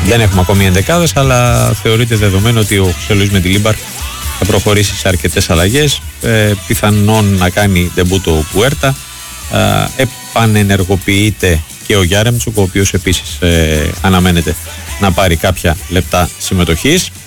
Δεν έχουμε ακόμη ενδεκάδες, αλλά θεωρείται δεδομένο ότι ο Χωσέ Λουίς Μεντιλίμπαρ θα προχωρήσει σε αρκετές αλλαγές. Πιθανόν να κάνει ντεμπούτο ο Πουέρτα. Επανενεργοποιείται και ο Γιάρεμτσουκ, ο οποίος επίσης αναμένεται να πάρει κάποια λεπτά συμμετοχής.